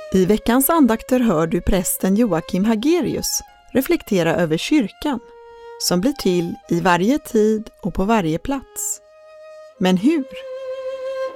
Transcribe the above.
I veckans andakter hör du prästen Joakim Hagerius reflektera över kyrkan, som blir till i varje tid och på varje plats. Men hur?